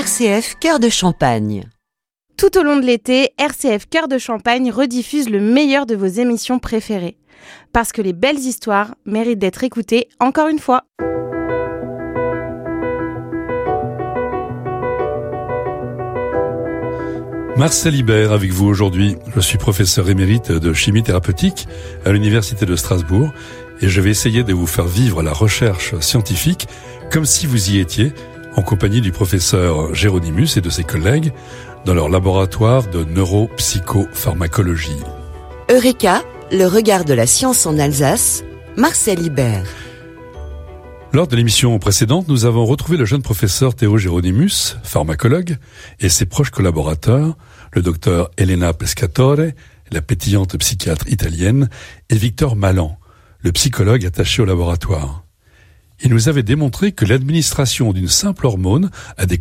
RCF Cœur de Champagne. Tout au long de l'été, RCF Cœur de Champagne rediffuse le meilleur de vos émissions préférées. Parce que les belles histoires méritent d'être écoutées encore une fois. Marcel Ibert avec vous aujourd'hui. Je suis professeur émérite de chimie thérapeutique à l'Université de Strasbourg et je vais essayer de vous faire vivre la recherche scientifique comme si vous y étiez en compagnie du professeur Géronimus et de ses collègues dans leur laboratoire de neuropsychopharmacologie. Eureka, le regard de la science en Alsace, Marcel Ibert. Lors de l'émission précédente, nous avons retrouvé le jeune professeur Théo Géronimus, pharmacologue, et ses proches collaborateurs, le docteur Elena Pescatore, la pétillante psychiatre italienne, et Victor Malan, le psychologue attaché au laboratoire. Il nous avait démontré que l'administration d'une simple hormone à des